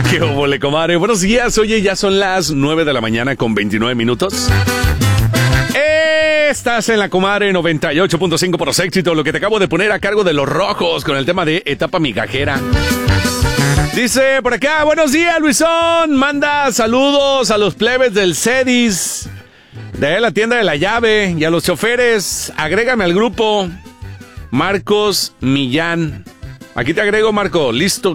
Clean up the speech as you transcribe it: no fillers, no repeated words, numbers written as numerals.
¿Qué óvole, comadre? Buenos días. Oye, ya son las 9 de la mañana con 29 minutos. Estás en la comadre 98.5 por éxito, lo que te acabo de poner a cargo de los rojos con el tema de etapa migajera. Dice por acá, buenos días, Luisón. Manda saludos a los plebes del CEDIS, de la tienda de la llave, y a los choferes. Agrégame al grupo. Marcos Millán. Aquí te agrego, Marco. Listo.